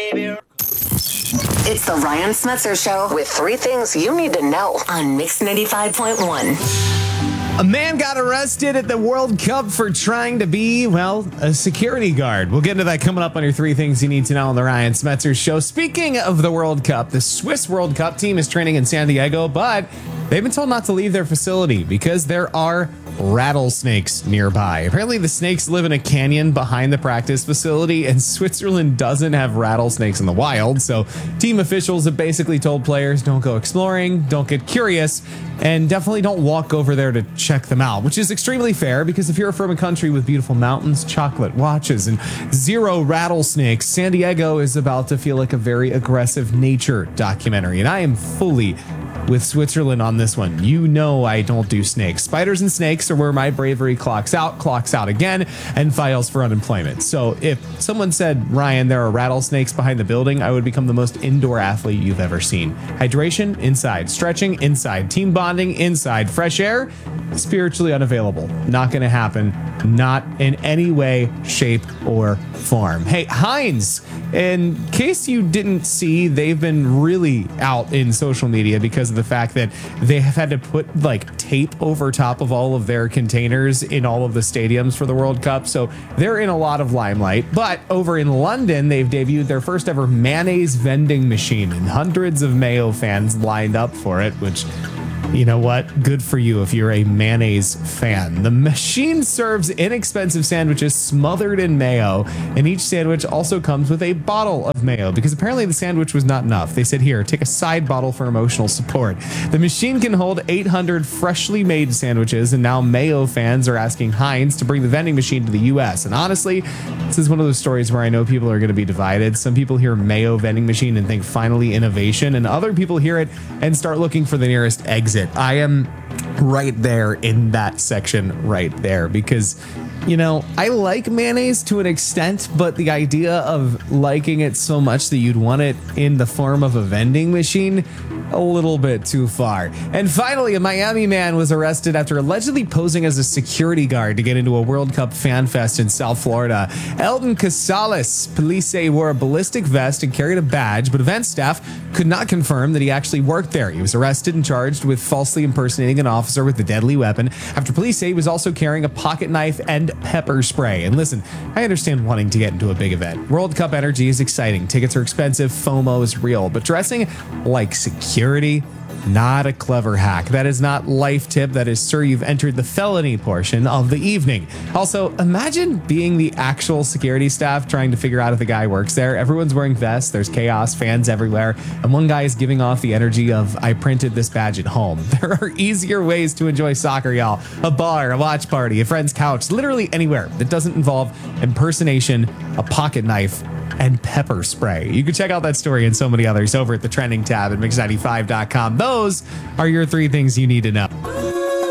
It's the Ryan Smetzer Show with 3 things you need to know on Mix 95.1. A man got arrested at the World Cup for trying to be, well, a security guard. We'll get into that coming up on your 3 things you need to know on the Ryan Smetzer Show. Speaking of the World Cup, the Swiss World Cup team is training in San Diego, but they've been told not to leave their facility because there are rattlesnakes nearby. Apparently the snakes live in a canyon behind the practice facility, and Switzerland doesn't have rattlesnakes in the wild. So team officials have basically told players, don't go exploring, don't get curious, and definitely don't walk over there to check them out, which is extremely fair because if you're from a country with beautiful mountains, chocolate watches, and 0 rattlesnakes, San Diego is about to feel like a very aggressive nature documentary. And I am fully with Switzerland on this one. You know I don't do snakes. Spiders and snakes are where my bravery clocks out again, and files for unemployment. So if someone said, Ryan, there are rattlesnakes behind the building, I would become the most indoor athlete you've ever seen. Hydration, inside. Stretching, inside. Team bonding, inside. Fresh air, spiritually unavailable. Not going to happen. Not in any way, shape, or form. Hey, Heinz, in case you didn't see, they've been really out in social media because of the fact that they have had to put like tape over top of all of their containers in all of the stadiums for the World Cup. So they're in a lot of limelight. But over in London, they've debuted their first ever mayonnaise vending machine, and hundreds of Mayo fans lined up for it, which, you know what? Good for you if you're a mayonnaise fan. The machine serves inexpensive sandwiches smothered in mayo, and each sandwich also comes with a bottle of mayo because apparently the sandwich was not enough. They said, here, take a side bottle for emotional support. The machine can hold 800 freshly made sandwiches, and now Mayo fans are asking Heinz to bring the vending machine to the U.S. And honestly, this is one of those stories where I know people are going to be divided. Some people hear Mayo vending machine and think finally innovation, and other people hear it and start looking for the nearest exit. I am right there in that section right there because, you know, I like mayonnaise to an extent, but the idea of liking it so much that you'd want it in the form of a vending machine, a little bit too far. And finally, a Miami man was arrested after allegedly posing as a security guard to get into a World Cup fan fest in South Florida. Elton Casales, police say, wore a ballistic vest and carried a badge, but event staff could not confirm that he actually worked there. He was arrested and charged with falsely impersonating an officer with a deadly weapon after police say he was also carrying a pocket knife and pepper spray. And listen, I understand wanting to get into a big event. World Cup energy is exciting. Tickets are expensive. FOMO is real. But dressing like security, not a clever hack. That is not life tip. That is, sir, you've entered the felony portion of the evening. Also, imagine being the actual security staff trying to figure out if the guy works there. Everyone's wearing vests. There's chaos, fans everywhere. And one guy is giving off the energy of, I printed this badge at home. There are easier ways to enjoy soccer, y'all. A bar, a watch party, a friend's couch, literally anywhere that doesn't involve impersonation, a pocket knife, and pepper spray. You can check out that story and so many others over at the trending tab at mix95.com. Those are your 3 things you need to know.